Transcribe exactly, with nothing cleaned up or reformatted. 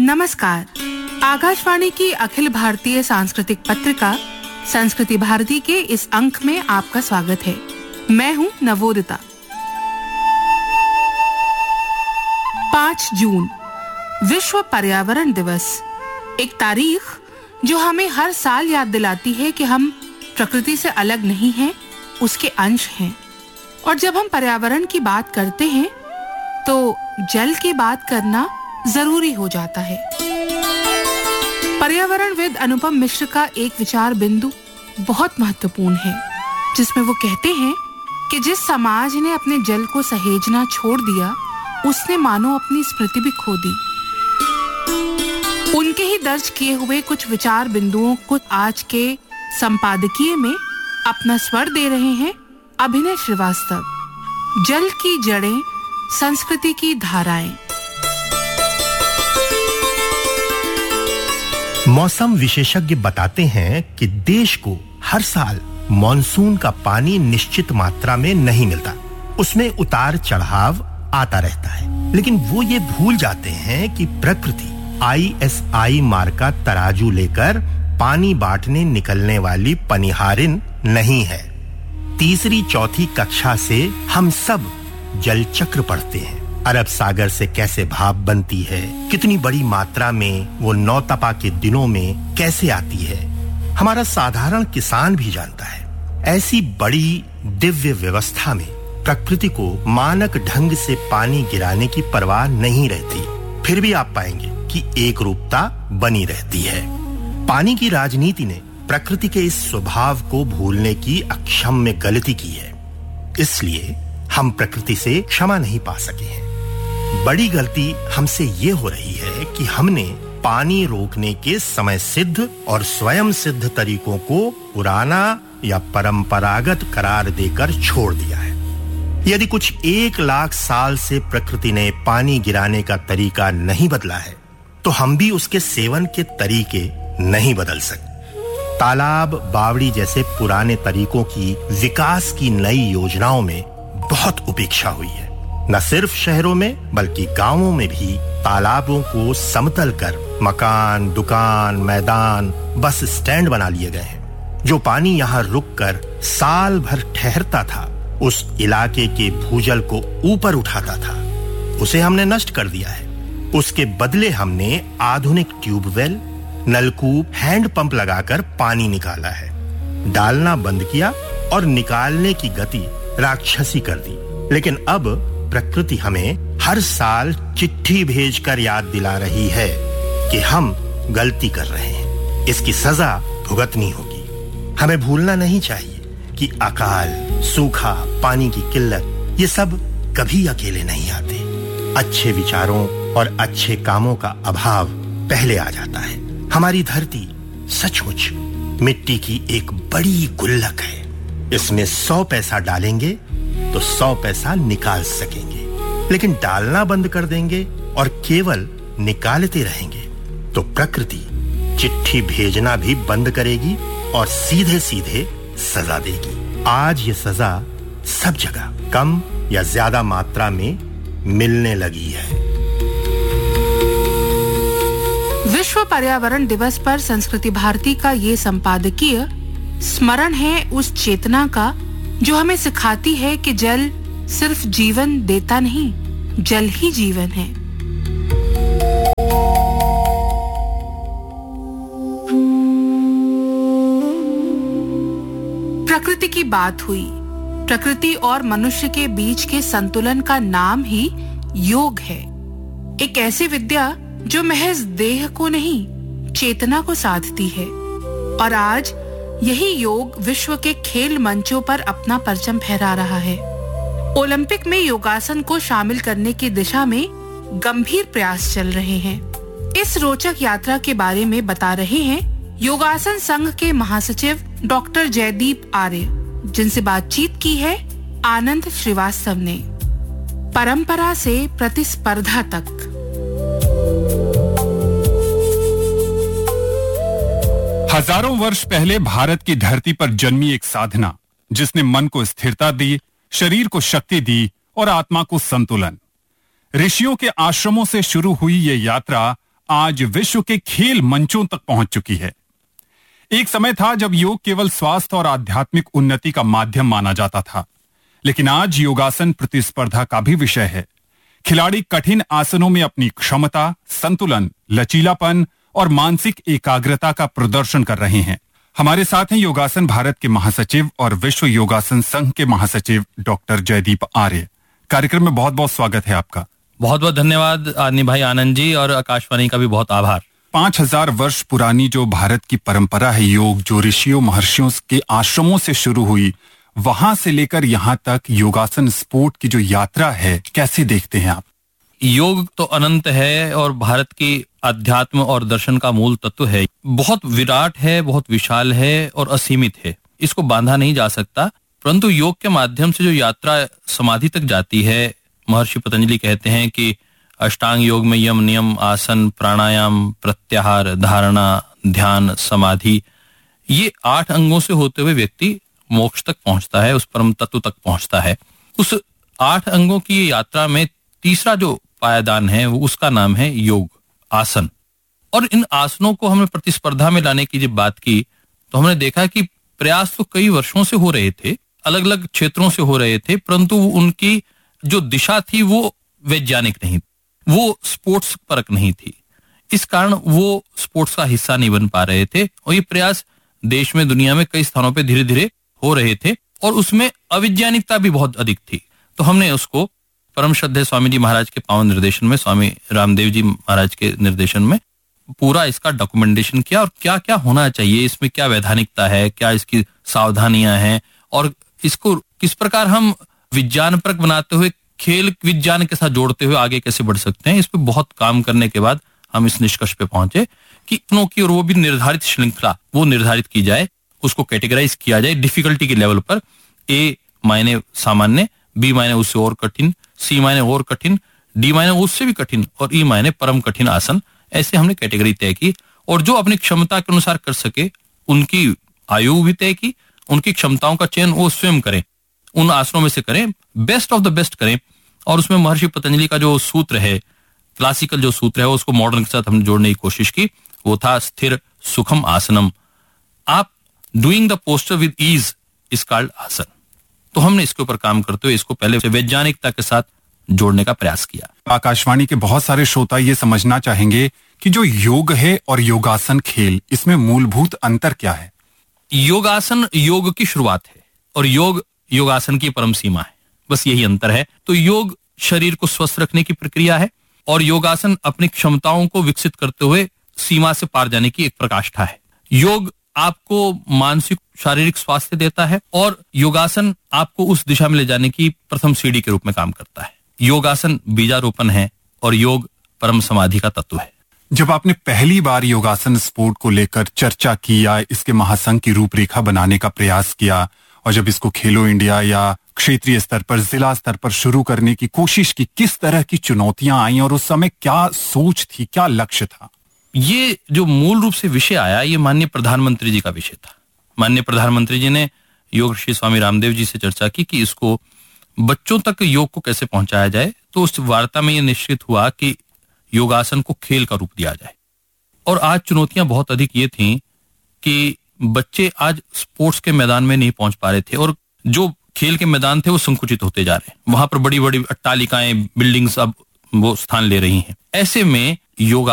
नमस्कार। आकाशवाणी की अखिल भारतीय सांस्कृतिक पत्रिका संस्कृति भारती के इस अंक में आपका स्वागत है। मैं हूं नवोदिता। पाँच जून विश्व पर्यावरण दिवस, एक तारीख जो हमें हर साल याद दिलाती है कि हम प्रकृति से अलग नहीं हैं, उसके अंश हैं। और जब हम पर्यावरण की बात करते हैं तो जल की बात करना जरूरी हो जाता है। पर्यावरणविद अनुपम मिश्र का एक विचार बिंदु बहुत महत्वपूर्ण है, जिसमें वो कहते हैं कि जिस समाज ने अपने जल को सहेजना छोड़ दिया, उसने मानो अपनी स्मृति भी खो दी। उनके ही दर्ज किए हुए कुछ विचार बिंदुओं को आज के संपादकीय में अपना स्वर दे रहे हैं अभिनय श्रीवास्तव। जल की जड़ें, संस्कृति की धाराएं। मौसम विशेषज्ञ बताते हैं कि देश को हर साल मॉनसून का पानी निश्चित मात्रा में नहीं मिलता। उसमें उतार चढ़ाव आता रहता है, लेकिन वो ये भूल जाते हैं कि प्रकृति आई एस आई मार्क का तराजू लेकर पानी बांटने निकलने वाली पनिहारिन नहीं है। तीसरी चौथी कक्षा से हम सब जल चक्र पढ़ते हैं। अरब सागर से कैसे भाप बनती है, कितनी बड़ी मात्रा में वो नौतपा के दिनों में कैसे आती है, हमारा साधारण किसान भी जानता है। ऐसी बड़ी दिव्य व्यवस्था में प्रकृति को मानक ढंग से पानी गिराने की परवाह नहीं रहती। फिर भी आप पाएंगे कि एक रूपता बनी रहती है। पानी की राजनीति ने प्रकृति के इस स्वभाव को भूलने की अक्षम्य गलती की है। इसलिए हम प्रकृति से क्षमा नहीं पा सके हैं। बड़ी गलती हमसे ये हो रही है कि हमने पानी रोकने के समय सिद्ध और स्वयं सिद्ध तरीकों को पुराना या परंपरागत करार देकर छोड़ दिया है। यदि कुछ एक लाख साल से प्रकृति ने पानी गिराने का तरीका नहीं बदला है, तो हम भी उसके सेवन के तरीके नहीं बदल सकते। तालाब, बावड़ी जैसे पुराने तरीकों की विकास की नई योजनाओं में बहुत उपेक्षा हुई है। न सिर्फ शहरों में बल्कि गांवों में भी तालाबों को समतल कर मकान, दुकान, मैदान, बस स्टैंड बना लिए गए हैं। जो पानी यहाँ रुककर साल भर ठहरता था, उस इलाके के भूजल को ऊपर उठाता था, उसे हमने नष्ट कर दिया है। उसके बदले हमने आधुनिक ट्यूबवेल, नलकूप, हैंडपंप लगाकर पानी निकाला है। डालना बंद किया और निकालने की गति राक्षसी कर दी। लेकिन अब प्रकृति हमें हर साल चिट्ठी भेजकर याद दिला रही है कि हम गलती कर रहे हैं। इसकी सजा भुगतनी होगी। हमें भूलना नहीं चाहिए कि अकाल, सूखा, पानी की किल्लत ये सब कभी अकेले नहीं आते। अच्छे विचारों और अच्छे कामों का अभाव पहले आ जाता है। हमारी धरती सचमुच मिट्टी की एक बड़ी गुल्लक है। इसमें सौ पैसा डालेंगे तो सौ पैसा निकाल सकेंगे, लेकिन डालना बंद कर देंगे और केवल निकालते रहेंगे तो प्रकृति चिट्ठी भेजना भी बंद करेगी और सीधे सीधे सजा देगी। आज ये सजा सब जगह कम या ज्यादा मात्रा में मिलने लगी है। विश्व पर्यावरण दिवस पर संस्कृति भारती का ये संपादकीय स्मरण है उस चेतना का जो हमें सिखाती है कि जल सिर्फ जीवन देता नहीं, जल ही जीवन है। प्रकृति की बात हुई। प्रकृति और मनुष्य के बीच के संतुलन का नाम ही योग है। एक ऐसी विद्या जो महज देह को नहीं, चेतना को साधती है। और आज यही योग विश्व के खेल मंचों पर अपना परचम फहरा रहा है। ओलंपिक में योगासन को शामिल करने की दिशा में गंभीर प्रयास चल रहे हैं। इस रोचक यात्रा के बारे में बता रहे हैं योगासन संघ के महासचिव डॉक्टर जयदीप आर्य, जिनसे बातचीत की है आनंद श्रीवास्तव ने। परंपरा से प्रतिस्पर्धा तक। हजारों वर्ष पहले भारत की धरती पर जन्मी एक साधना, जिसने मन को स्थिरता दी, शरीर को शक्ति दी और आत्मा को संतुलन। ऋषियों के आश्रमों से शुरू हुई ये यात्रा आज विश्व के खेल मंचों तक पहुंच चुकी है। एक समय था जब योग केवल स्वास्थ्य और आध्यात्मिक उन्नति का माध्यम माना जाता था, लेकिन आज योगासन प्रतिस्पर्धा का भी विषय है। खिलाड़ी कठिन आसनों में अपनी क्षमता, संतुलन, लचीलापन और मानसिक एकाग्रता का प्रदर्शन कर रहे हैं। हमारे साथ हैं योगासन भारत के महासचिव और विश्व योगासन संघ के महासचिव डॉक्टर जयदीप आर्य। कार्यक्रम में बहुत बहुत स्वागत है आपका। बहुत बहुत धन्यवाद आदनी भाई आनंद जी, और आकाशवाणी का भी बहुत आभार। पांच हजार वर्ष पुरानी जो भारत की परंपरा है योग, जो ऋषियों महर्षियों के आश्रमों से शुरू हुई, वहां से लेकर यहाँ तक योगासन स्पोर्ट की जो यात्रा है, कैसे देखते हैं आप? योग तो अनंत है और भारत की अध्यात्म और दर्शन का मूल तत्व है। बहुत विराट है, बहुत विशाल है और असीमित है। इसको बांधा नहीं जा सकता, परंतु योग के माध्यम से जो यात्रा समाधि तक जाती है, महर्षि पतंजलि कहते हैं कि अष्टांग योग में यम, नियम, आसन, प्राणायाम, प्रत्याहार, धारणा, ध्यान, समाधि, ये आठ अंगों से होते हुए व्यक्ति मोक्ष तक पहुंचता है, उस परम तत्व तक पहुंचता है। उस आठ अंगों की यात्रा में तीसरा जो पायदान है वो उसका नाम है योग आसन। और इन आसनों को हमने प्रतिस्पर्धा में लाने की जब बात की तो हमने देखा कि प्रयास तो कई वर्षों से हो रहे थे, अलग अलग क्षेत्रों से हो रहे थे, परंतु उनकी जो दिशा थी वो वैज्ञानिक नहीं, वो स्पोर्ट्स परक नहीं थी। इस कारण वो स्पोर्ट्स का हिस्सा नहीं बन पा रहे थे और ये प्रयास देश में, दुनिया में कई स्थानों पे धीरे धीरे हो रहे थे और उसमें अवैज्ञानिकता भी बहुत अधिक थी। तो हमने उसको परम श्रद्धेय स्वामी जी महाराज के पावन निर्देशन में, स्वामी रामदेव जी महाराज के निर्देशन में पूरा इसका डॉक्यूमेंटेशन किया और क्या क्या होना चाहिए, इसमें क्या वैधानिकता है, क्या इसकी सावधानियां हैं और इसको किस प्रकार हम विज्ञान परक बनाते हुए खेल विज्ञान के साथ जोड़ते हुए आगे कैसे बढ़ सकते हैं। इस पे बहुत काम करने के बाद हम इस निष्कर्ष पे पहुंचे कि इनों की और वो भी निर्धारित श्रृंखला वो निर्धारित की जाए, उसको कैटेगराइज किया जाए डिफिकल्टी के लेवल पर। ए मायने सामान्य, बी मायने उससे और कठिन, सी मायने और कठिन, डी मायने उससे भी कठिन और ई मायने परम कठिन आसन। ऐसे हमने कैटेगरी तय की और जो अपनी क्षमता के अनुसार कर सके उनकी आयु भी तय की, उनकी क्षमताओं का चयन वो स्वयं करें, उन आसनों में से करें, बेस्ट ऑफ द बेस्ट करें। और उसमें महर्षि पतंजलि का जो सूत्र है, क्लासिकल जो सूत्र है, उसको मॉडर्न के साथ हमने जोड़ने की कोशिश की। वो था स्थिर सुखम आसनम। आप doing the posture with ease is called आसन। तो हमने इसके ऊपर काम करते हुए इसको पहले से वैज्ञानिकता के साथ जोड़ने का प्रयास किया। आकाशवाणी के बहुत सारे श्रोता ये समझना चाहेंगे कि जो योग है और योगासन खेल, इसमें मूलभूत अंतर क्या है? योगासन योग की शुरुआत है और योग योगासन की परम सीमा है, बस यही अंतर है। तो योग शरीर को स्वस्थ रखने की प्रक्रिया है और योगासन अपनी क्षमताओं को विकसित करते हुए सीमा से पार जाने की एक प्रकाष्ठा है। योग आपको मानसिक शारीरिक स्वास्थ्य देता है और योगासन आपको उस दिशा में ले जाने की प्रथम सीढ़ी के रूप में काम करता है। योगासन बीजारोपण है और योग परम समाधि का तत्व है। जब आपने पहली बार योगासन स्पोर्ट को लेकर चर्चा की या इसके महासंघ की रूपरेखा बनाने का प्रयास किया और जब इसको खेलो इंडिया या क्षेत्रीय स्तर पर, जिला स्तर पर शुरू करने की कोशिश की, किस तरह की चुनौतियां आई और उस समय क्या सोच थी, क्या लक्ष्य था? ये जो मूल रूप से विषय आया, ये माननीय प्रधानमंत्री जी का विषय था। माननीय प्रधानमंत्री जी ने योग ऋषि स्वामी रामदेव जी से चर्चा की कि इसको बच्चों तक योग को कैसे पहुंचाया जाए। तो उस वार्ता में ये निश्चित हुआ कि योगासन को खेल का रूप दिया जाए। और आज चुनौतियां बहुत अधिक ये थी कि बच्चे आज स्पोर्ट्स के मैदान में नहीं पहुंच पा रहे थे और जो खेल के मैदान थे वो संकुचित होते जा रहे हैं। वहां पर बड़ी बड़ी अट्टालिकाएं, बिल्डिंग्स अब वो स्थान ले रही हैं। ऐसे में योगा